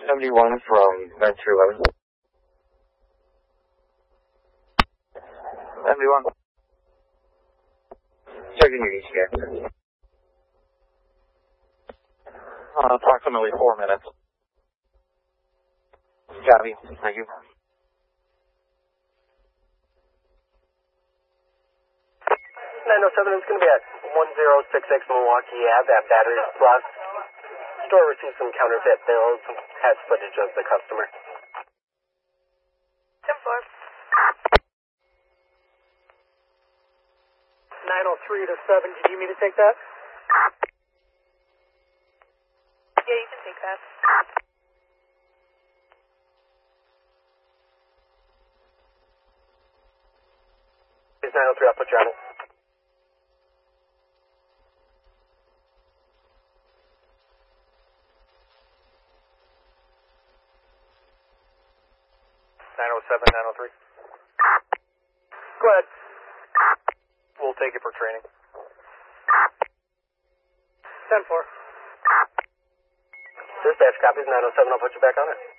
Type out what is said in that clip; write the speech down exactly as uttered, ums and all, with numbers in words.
seventy-one from nine two eleven. seventy-one. Checking your E T A. Uh, approximately four minutes. Copy. Thank you. nine oh seven is going to be at one zero six six Milwaukee Ave at Battery Plus. Store received some counterfeit bills, has footage of the customer. ten four. nine oh three to seven, do you need me to take that? Yeah, you can take that. It's nine oh three, I'll put you on it. nine oh seven, nine oh three. Go ahead. We'll take it for training. ten four. Dispatch copies nine oh seven, I'll put you back on it.